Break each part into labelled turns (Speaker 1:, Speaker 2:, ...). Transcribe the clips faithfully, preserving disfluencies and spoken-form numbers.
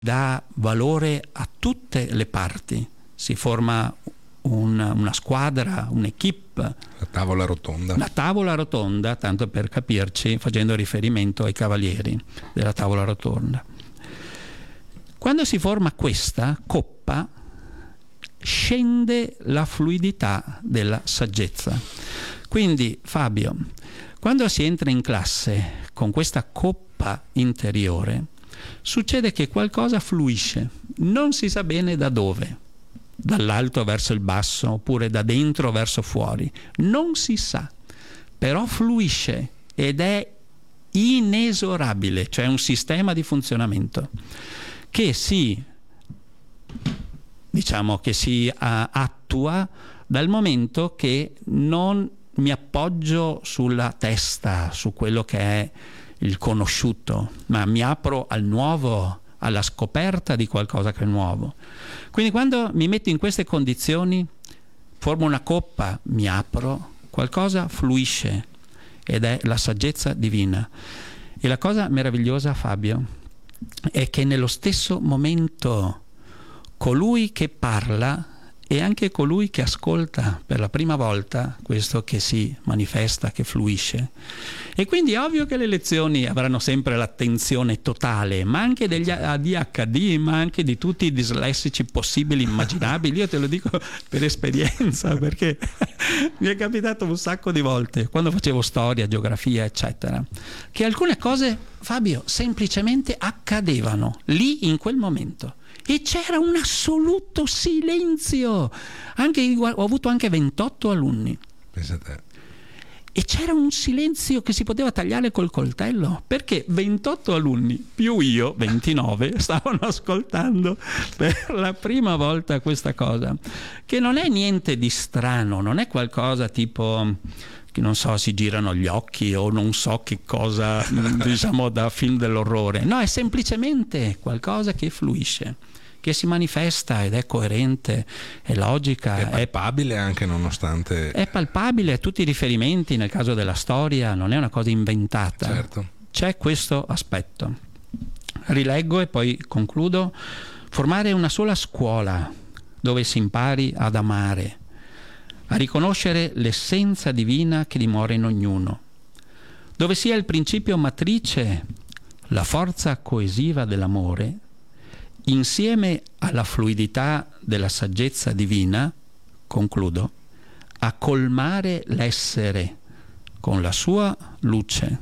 Speaker 1: dà valore a tutte le parti, si forma un, una squadra, un'equipe.
Speaker 2: La tavola rotonda.
Speaker 1: La tavola rotonda, tanto per capirci, facendo riferimento ai cavalieri della tavola rotonda. Quando si forma questa coppa, scende la fluidità della saggezza. Quindi, Fabio, quando si entra in classe con questa coppa interiore, succede che qualcosa fluisce, non si sa bene da dove, dall'alto verso il basso oppure da dentro verso fuori, non si sa, però fluisce ed è inesorabile, cioè un sistema di funzionamento che si, diciamo, che si uh, attua dal momento che non mi appoggio sulla testa, su quello che è il conosciuto, ma mi apro al nuovo, alla scoperta di qualcosa che è nuovo. Quindi quando mi metto in queste condizioni, formo una coppa, mi apro, qualcosa fluisce ed è la saggezza divina. E la cosa meravigliosa, Fabio, è che nello stesso momento colui che parla e anche colui che ascolta per la prima volta questo che si manifesta, che fluisce. E quindi è ovvio che le lezioni avranno sempre l'attenzione totale, ma anche degli A D H D, ma anche di tutti i dislessici possibili, immaginabili. Io te lo dico per esperienza, perché mi è capitato un sacco di volte, quando facevo storia, geografia, eccetera, che alcune cose, Fabio, semplicemente accadevano lì in quel momento. E c'era un assoluto silenzio. Anche io, ho avuto anche ventotto alunni.
Speaker 2: Pensate.
Speaker 1: E c'era un silenzio che si poteva tagliare col coltello, perché ventotto alunni più io, ventinove, stavano ascoltando per la prima volta questa cosa, che non è niente di strano, non è qualcosa tipo, che non so, si girano gli occhi o non so che cosa, diciamo, da film dell'orrore. No, è semplicemente qualcosa che fluisce, che si manifesta ed è coerente, è logica.
Speaker 2: È palpabile anche nonostante...
Speaker 1: È palpabile, tutti i riferimenti nel caso della storia, non è una cosa inventata.
Speaker 2: Certo.
Speaker 1: C'è questo aspetto. Rileggo e poi concludo. Formare una sola scuola dove si impari ad amare, a riconoscere l'essenza divina che dimora in ognuno, dove sia il principio matrice, la forza coesiva dell'amore, insieme alla fluidità della saggezza divina, concludo, a colmare l'essere con la sua luce.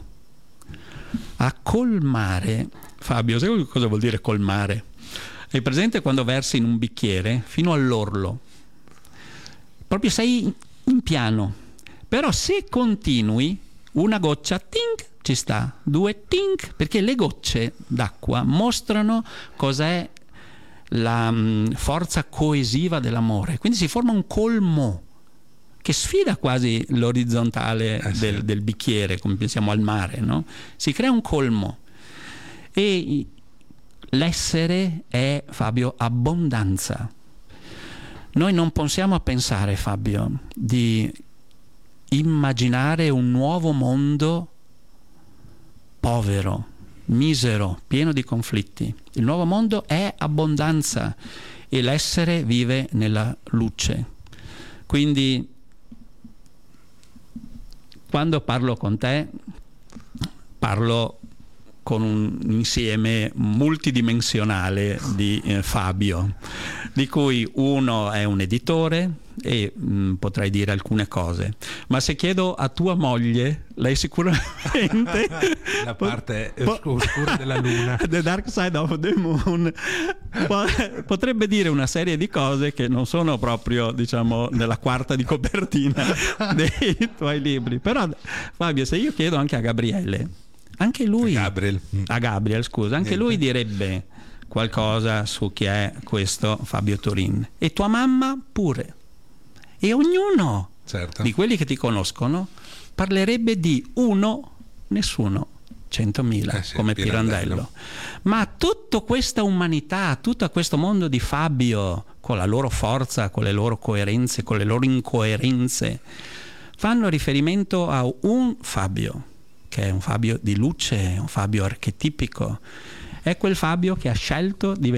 Speaker 1: A colmare, Fabio, sai cosa vuol dire colmare? Hai presente quando versi in un bicchiere fino all'orlo? Proprio sei in piano, però se continui, una goccia, tink, ci sta, due, tink, perché le gocce d'acqua mostrano cos'è la mh, forza coesiva dell'amore, quindi si forma un colmo che sfida quasi l'orizzontale eh sì. del, del bicchiere, come pensiamo al mare, no? Si crea un colmo e l'essere è, Fabio, abbondanza. Noi non possiamo pensare, Fabio, di immaginare un nuovo mondo povero, misero, pieno di conflitti. Il nuovo mondo è abbondanza e l'essere vive nella luce. Quindi quando parlo con te, parlo con un insieme multidimensionale di eh, Fabio, di cui uno è un editore e mh, potrei dire alcune cose, ma se chiedo a tua moglie, lei sicuramente
Speaker 2: la parte oscura della luna,
Speaker 1: the dark side of the moon, potrebbe dire una serie di cose che non sono proprio, diciamo, nella quarta di copertina dei tuoi libri. Però Fabio, se io chiedo anche a Gabriele, anche lui
Speaker 2: Gabriel.
Speaker 1: a Gabriel scusa anche Niente. lui direbbe qualcosa su chi è questo Fabio Turin, e tua mamma pure, e ognuno
Speaker 2: certo.
Speaker 1: di quelli che ti conoscono parlerebbe di uno, nessuno, centomila,
Speaker 2: eh sì,
Speaker 1: come
Speaker 2: Pirandello.
Speaker 1: Pirandello. Ma tutta questa umanità, tutto questo mondo di Fabio, con la loro forza, con le loro coerenze, con le loro incoerenze, fanno riferimento a un Fabio, che è un Fabio di luce, un Fabio archetipico, È quel Fabio che ha scelto di